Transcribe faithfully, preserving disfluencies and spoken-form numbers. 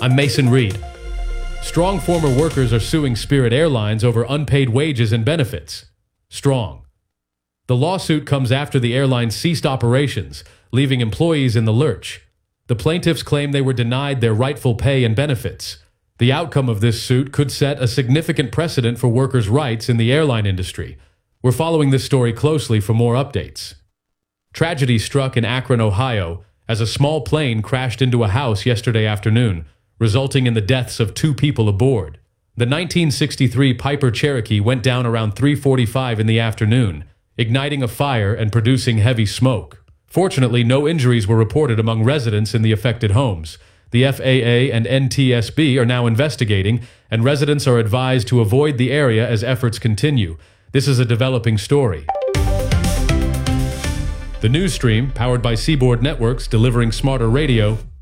I'm Mason Reed. Strong former workers are suing Spirit Airlines over unpaid wages and benefits. Strong. The lawsuit comes after the airline ceased operations, leaving employees in the lurch. The plaintiffs claim they were denied their rightful pay and benefits. The outcome of this suit could set a significant precedent for workers' rights in the airline industry. We're following this story closely for more updates. Tragedy struck in Akron, Ohio, as a small plane crashed into a house yesterday afternoon, resulting in the deaths of two people aboard. The nineteen sixty-three Piper Cherokee went down around three forty-five in the afternoon, igniting a fire and producing heavy smoke. Fortunately, no injuries were reported among residents in the affected homes. The F A A and N T S B are now investigating, and residents are advised to avoid the area as efforts continue. This is a developing story. The news stream, powered by Seaboard Networks, delivering smarter radio,